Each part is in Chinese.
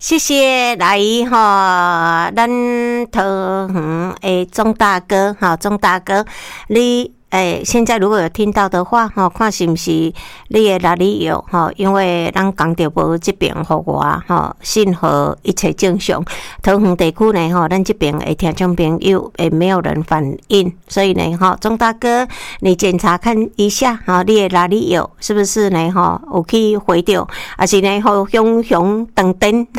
谢谢来哈，咱桃园的钟大哥哈，钟大哥，你现在如果有听到的话哈，看是不是你的哪里有哈？因为咱讲到无这边互我哈，信号一切正常。桃园地区呢哈，咱这边的听众朋友也没有人反应，所以呢哈，钟大哥，你检查看一下哈，你的哪里有是不是呢哈？有去回掉，还是呢吼熊等等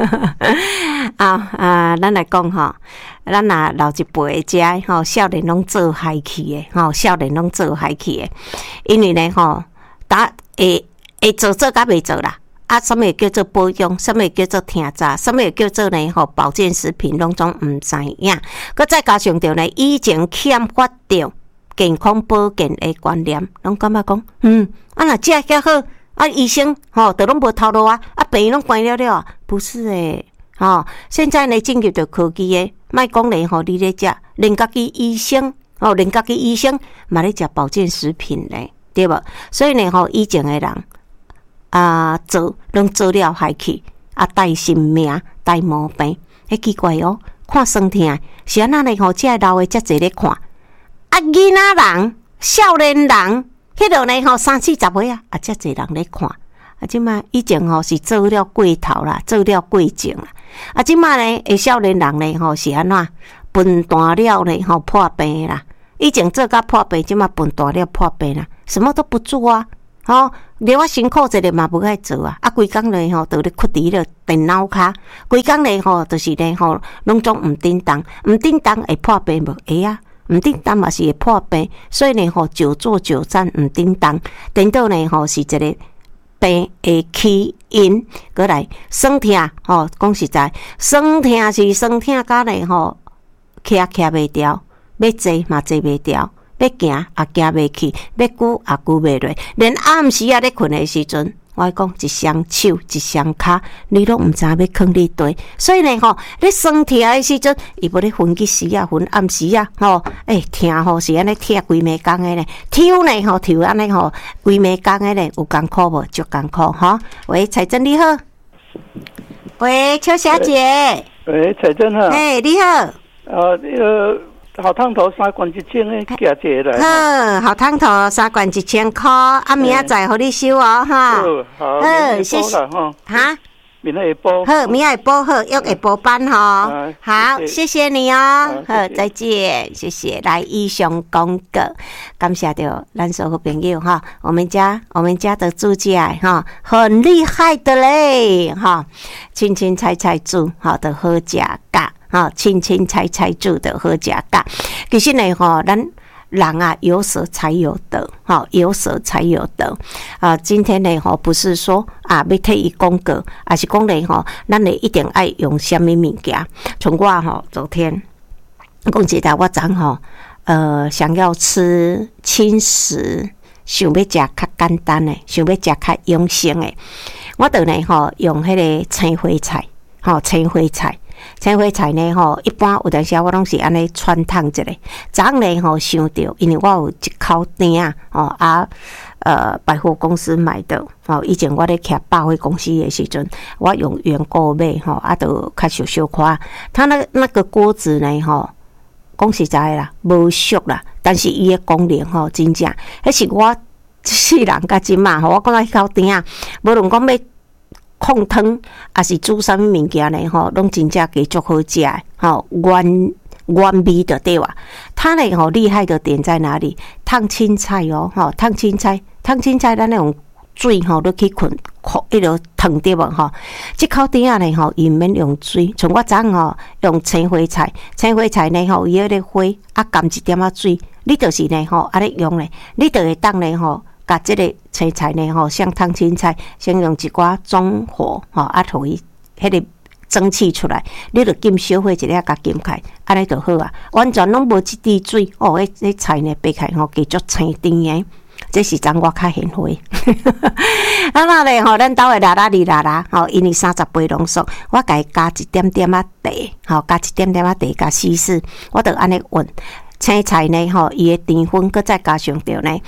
咱来讲哈。咱若老一辈的遮吼，少年拢做海去的吼，少年拢做海去的，因为呢吼，会做甲袂做啦。什么叫做保养？什么叫做听早？什么叫做呢？吼，保健食品拢总毋知影。佮再加上着呢，以前欠缺着健康保健的观念，拢感觉讲，若食较好，医生吼，都拢无头路啊，病拢关了了，不是诶。现在呢进入着科技诶，莫讲咧吼，你咧食，连家己医生嘛咧食保健食品咧，对无？所以呢吼，以前诶人做拢做了害去，带性命，带毛病，迄奇怪哦，看酸痛，是安那呢吼？遮老诶遮侪咧看，囡仔人、少年人，迄落呢吼30、40岁遮侪人咧看。即摆以前吼是做了过头啦，做了过境啦。即摆呢，少年人呢吼是安怎笨大了呢吼破病啦。以前做甲破病，即摆笨大了破病啦，什么都不做啊。连我辛苦一个嘛无爱做啊。规工呢吼，都咧屈伫咧电脑骹，规工呢吼，就是呢吼，拢总毋叮当会破病无会啊。毋叮当嘛是会破病，所以呢吼，久坐久站毋叮当，等到呢吼是一个。病的起因，过来酸痛吼，讲实在，酸痛是酸痛甲呢吼，徛袂调，要坐嘛坐袂调，要行也行袂去，要久也久袂落，连暗时咧困的时阵，我讲一双手一双骹，你拢毋知要囥你地，所以呢吼，你酸痛的时阵，伊无咧分日时啊，分暗时啊，吼，痛吼是安尼痛规暝工的咧，抽呢吼抽安尼吼规暝工的咧，有艰苦无？足艰苦吼。喂，彩珍你好。喂，邱小姐。 喂，彩珍好。 你好。 好汤头3罐1000的，寄一个来。 好汤头3罐1000块，明仔载互你收哦，哈。 好，谢谢哈。 明仔会播。 好，明仔会播好，约会播班哈。好，谢谢你哦。好，再见，谢谢。来，以上讲过，感谢到咱所有朋友哈。我们家的猪脚哈，很厉害的嘞哈，青青菜菜煮好的好食噶。青青菜菜煮的好食噶，其实呢吼，咱人啊有舍才有得，有舍才有得今天呢吼，不是说要替伊广告，而是讲呢吼，咱一定爱用什么物件。从我吼昨天讲一下，我昨吼想要吃轻食，想要食较简单的，想要食较养生的，我就呢吼用迄个青花菜，青花菜呢吼，一般有阵时我拢是安尼穿烫一下。昨呢吼想到，因为我有一口鼎百货公司买的以前我咧徛百货公司的时阵，我用原购买就较小块。它那个锅子呢吼，讲实在啦，无俗啦，但是伊的功能吼真正，迄是我世人甲即嘛我讲迄口鼎无论讲要控汤还是煮啥物物件呢？拢真正给足好食的，原味的对吧？它呢厉害的点在哪里？烫青菜哦，烫青菜，咱那种水都去捆迄落烫对无这口鼎呢伊毋免用水，像我昨用青花菜呢伊迄个花含一点水，你就是呢安尼用咧，你就会当呢甲即个青菜呢像烫青菜，先用一寡中火互伊迄个蒸汽出来，你就浸小火一粒甲浸开，安尼就好啊。完全拢无一滴水迄菜呢白开加足青甜的，这是昨我较贤惠。那咧咱兜的拉拉因为30杯浓缩，我甲伊加一点点茶，加一点点茶加稀释，我就安尼混。青菜呢伊的甜分，佮再加上着呢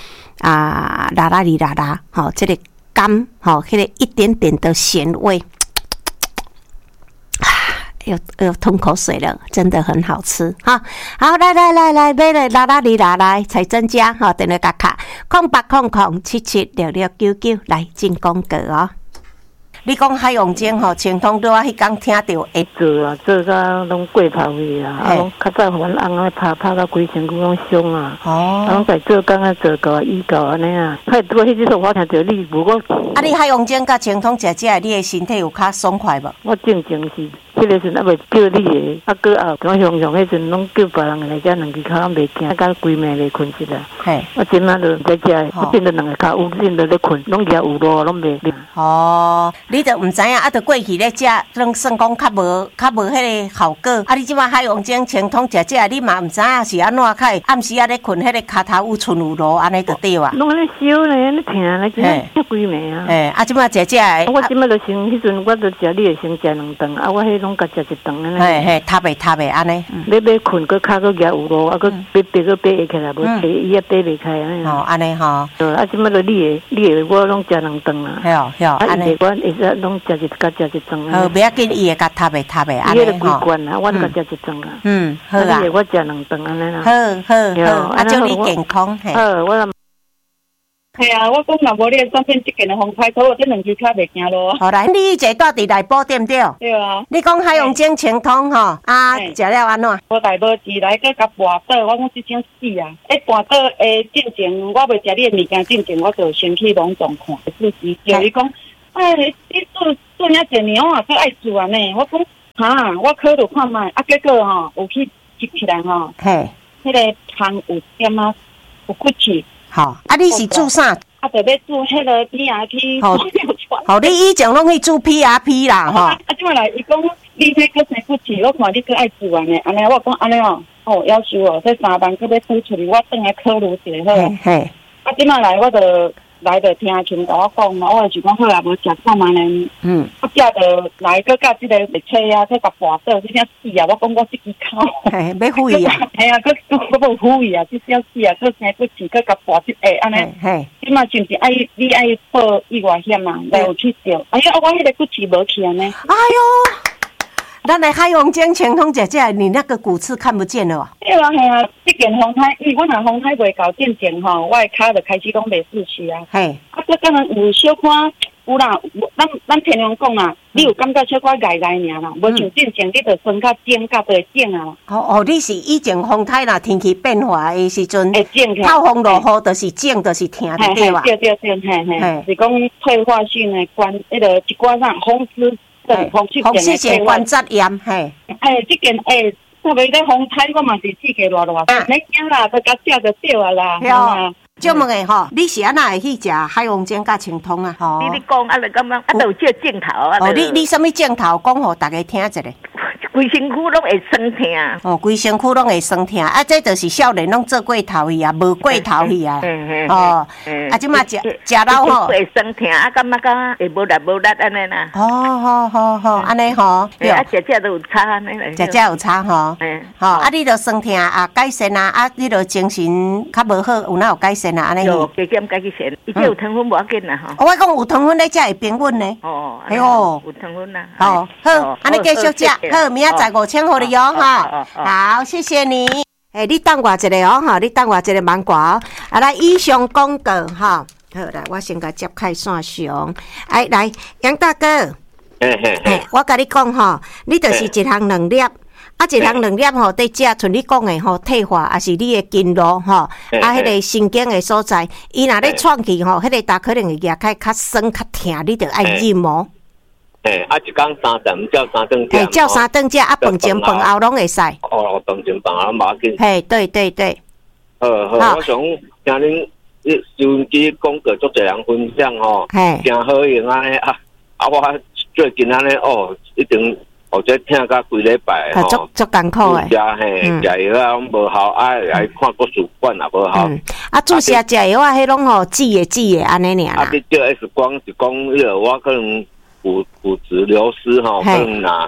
这个甘迄个一点点的咸味， 又吞口水了，真的很好吃哈。好，来，买来来，才增加哈，电话卡0800776699来进广告哦。你讲海洋精吼，青通对我迄天听到会做啊，做甲拢过头去啊，啊，讲较早阮翁咧拍到规身躯拢伤啊，啊，拢在做工啊，做到医到安尼啊，迄拄迄阵我听到你，无我啊，你海洋精甲青通食，你的身体有较爽快无？ 我正是。迄个时阵还袂叫你的，啊，搁后我常迄阵拢叫别人来遮两只脚拢袂惊，甲规暝袂困起来。嘿，我今仔就在遮，我变得两个脚有变得咧困，拢也有路，拢袂。哦， 你都毋知影，啊，都过去咧食，拢算讲较无迄个效果。啊，你即摆海洋精清通食，你嘛毋知影是安怎开，暗时啊咧困，迄个骹头有寸有路，安尼就对啊。 拢安尼烧咧，安尼疼咧，真正规暝啊。 嘿，啊，即摆食我即摆就先迄阵，我就食你的先食两顿，啊，我迄拢甲食一顿安尼。 嘿，塌袂安尼。 要困，搁骹搁举有路，啊，搁爬会起来，无爬伊也爬袂开安尼。 哦，安尼吼。 对，啊，即摆就你的，我拢食两顿啦。 哟，安尼。 我会使拢食一顿。 好，不要紧，伊会甲塌袂安尼吼。 伊个规罐啊，我甲食一顿啦。 好啊。 我食两顿安尼啦。 好，啊，祝你健康。 好，我。 系啊，我讲若无你转变即件的风台头，我这两只脚袂行路啊。 好啦，你一直住伫内埔对毋对？ 对啊。 你讲海洋精清通吼，啊，食了安怎？ 我大无钱来个甲跋倒，我讲即种死啊！跋倒进前，我袂食你的物件进前，我就先去隆重看。就是叫伊讲，你做遐济年啊，佫爱做安尼。我讲哈，我考虑看卖，啊，结果吼有去吸起来吼，嘿，迄个汤有点啊，有骨气。 好，啊，你是做啥？ 啊，就要做迄个 PRP。 好，你以前拢去做 PRP 啦，吼。 啊，即摆来，伊讲你迄个生骨气，我看你佫爱做安尼，我讲安尼哦，要求哦，这3万佫要付出去，我等下考虑一下好。嘿。啊，即摆来，我就来就听亲甲我讲嘛，我就讲好啊，无食看嘛呢。啊，遮就来佫甲即个列车啊，佫甲跋倒，即只死啊！我讲我即支口。 嘿，要富裕啊！ 嘿啊，佫无富裕啊！即只死啊，佫生骨气，佫甲跋即下安尼。嘿。即嘛是毋是你爱报意外险啊？来有去着。哎呀，我迄个骨气无去安尼。哎呦！咱来海洋精清通食，你那个骨刺看不见了啊？ 对啊，系啊，即件风台，因为我若风台袂够进前吼，我的骹就开始讲袂舒适啊。嘿，啊，佫可能有小可有啦，咱平常讲啦，你有感觉小可碍尔啦，无像进前你着酸较肿，甲袂肿啊。 哦，你是以前风台啦，天气变化的时阵， 会肿， 透风落雨就是肿，就是疼，对吧？ 对，嘿，是讲退化性的关，迄个一寡啥风湿。风湿性关节炎，嘿。 即件特别咧风台，我嘛是刺激热，你惊啦，都甲食就对啊啦。 就问个吼，你是安那会去食海洋精甲清通啊？ 你讲啊，就感觉都有这镜头啊。 你什么镜头？讲互大家听一下。 规身躯拢会酸痛。 规身躯拢会酸痛。啊，这就是少年拢做过头去啊，无过头去啊。啊，即马食老吼。 会酸痛，啊，感觉会无力安尼啦。 好，安尼吼。 啊，食都有差安尼啦。 食有差吼。啊，你著酸痛啊，改善啊，啊，你著精神较无好，有哪有改善啊？安尼。 有加减改善，伊这有糖分无要紧啦吼。 我讲有糖分咧，才会平稳呢。 哎呦，有糖分啦。 好，安尼继续食。好，明仔载5000互你哦，哈。好，谢谢你。你等我一个哦，哈，你等我一个芒果哦。啊，来以上广告哈。好，来，我先甲接开线上。来，杨大哥。我甲你讲吼，你就是一项两粒。啊，一项两粒吼，在食像你讲的吼，退化，也是你的筋络吼，啊，迄个神经的所在，伊若咧创气吼，迄个大可能会牙开较酸较疼，你着爱忍哦。 一工3顿，照3顿食。 照3顿食，啊，饭前饭后拢会使。饭前饭后拢无要紧。 对。 好，我想听恁收音机讲过足侪人分享吼，真好用安尼啊！我最近安尼一定。或者听甲规礼拜吼， 足艰苦诶。 食药啊，拢无效，来看国术馆也无效。 啊，注射食药啊，迄拢吼止诶安尼尔啦。 你照 X 光是讲我可能骨质流失吼，可能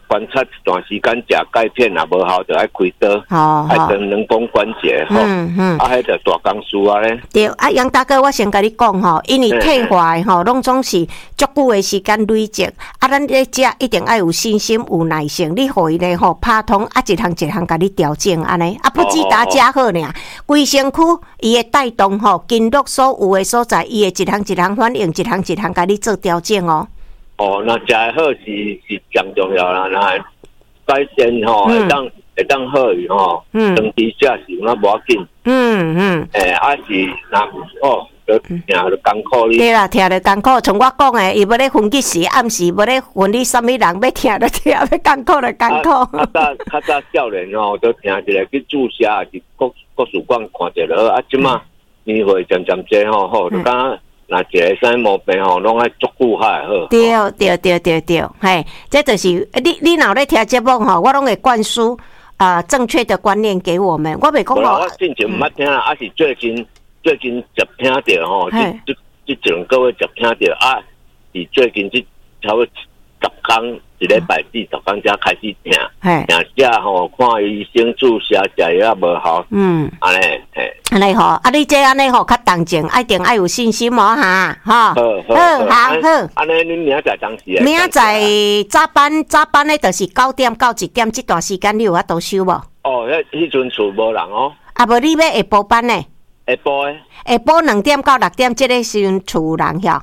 观察一段时间，食钙片也无效，就爱开刀，爱动人工关节吼，迄就大工事啊咧。 对啊，杨大哥，我先甲你讲吼，因为退化的吼，拢总是足久的时间累积，啊，咱咧食一定爱有信心、有耐性，你互伊咧吼拍通，啊，一项一项甲你调整安尼，啊，不止打加好呢，规身躯伊会带动吼筋肉所有的所在，伊会一项一项反应，一项一项甲你做调整哦。 那食的好是上重要啦，那改善吼会当好伊吼，长期食是那无要紧。是就听着艰苦哩。 对啦，听着艰苦，像我讲的，伊要咧分几时，暗时要咧分你什么人，要听就听，要艰苦就艰苦。 较早少年都听一个去注射，还是国术馆看一个啊，即马年岁渐渐济就讲。那一个啥毛病拢爱足久才会好。 对，嘿，这就是你若咧听节目我拢会灌输正确的观念给我们。我袂讲我之前毋捌听啊，是最近接听到这2个月接听到啊，是最近差不多10天一礼拜至10天才开始听，听看医生注射食药无效，安尼嘿。 安尼吼，啊，你这安尼吼较动静，一定爱有信心哈，好， 安尼恁明仔载当时？ 明仔载早班咧，就是9点到1点这段时间，你有法度收无？ 迄阵厝无人哦。 啊，无你要下晡班呢？ 下晡诶。 下晡2点到6点，这个时阵厝有人晓。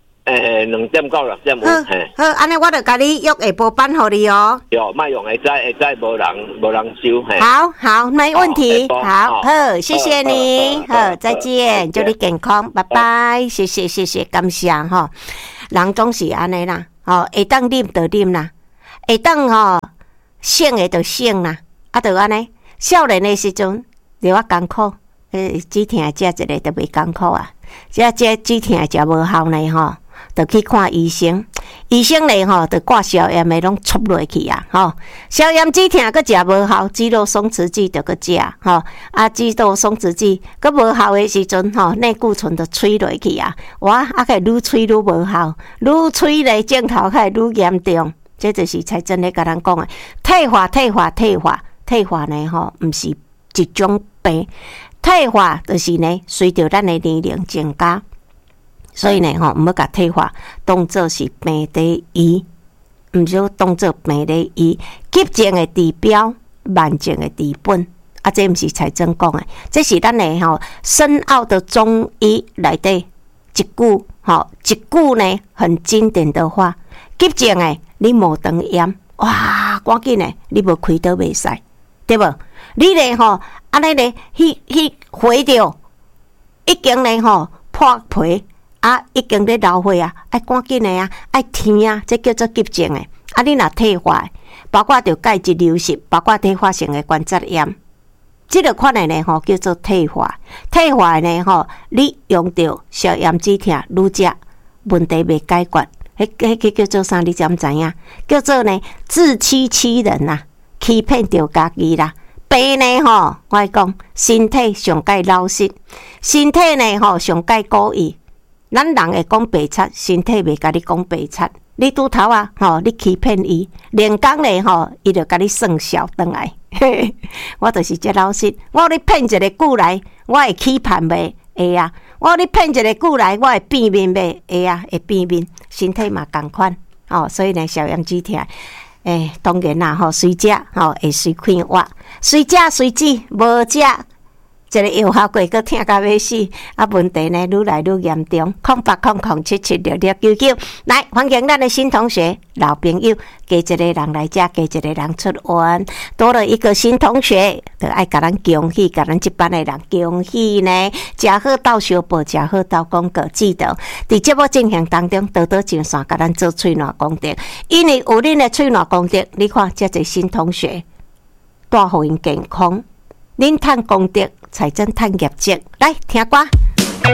2点到6点有。 好，安尼我就甲你约下晡班互你哦。 有，莫用下早无人收。 好，没问题。好，谢谢你。好，再见，祝你健康，拜拜。谢谢，感谢吼。人总是安尼啦，会当啉就啉啦，会当省的就省啦，啊，就安尼。少年的时阵，就我艰苦，止痛食一个都袂艰苦啊，这止痛食无效呢就去看医生，医生咧就挂消炎的拢出落去啊，消炎止痛佫食无效，肌肉松弛剂就佫食肌肉松弛剂佫无效的时阵内固醇就吹落去啊，开愈吹愈无效，愈吹咧镜头开愈严重，这就是才真咧甲咱讲的退化呢毋是一种病，退化就是呢随着咱的年龄增加。所以呢，毋要甲退化当作是病第一，毋少当作病第一。急症的治标，慢症的治本。这毋是才真讲的，这是咱的深奥的中医内底一句呢很经典的话。急症的，你无肠炎，哇，赶紧的，你无开刀袂使，对无？你咧安尼咧去回着，已经咧破皮。已经咧流血爱赶紧的爱听这叫做急症的。你若退化，包括着钙质流失，包括退化性的关节炎，这个款的呢叫做退化。退化呢你用着消炎止痛愈食，问题未解决，迄叫做啥？你知毋知影？叫做呢自欺欺人呐，欺骗着家己啦。病呢我讲身体上界老实，身体呢上界故意。咱人会讲白贼，身体袂甲你讲白贼。你拄头你欺骗伊，连讲咧伊就甲你算小转来。我就是这老实，我咧骗一个久来，我会欺骗袂会啊。我咧骗一个久来，我会变面袂会啊，会变面。身体嘛同款所以呢，消炎止痛，当然啦随食会随快活，随食随止，无食。一个药效过，佮听到要死，问题呢愈来愈严重。0800776699，来欢迎咱的新同学、老朋友，加一个人来遮，加一个人出院，多了一个新同学，就爱甲咱恭喜，甲咱这班的人恭喜呢。食好到小报，食好到广告，记得伫节目进行当中，多多上线，甲咱做喙暖功德，因为有恁的喙暖功德，你看这个新同学，带互因健康。恁趁功德，才真趁业绩。来听歌。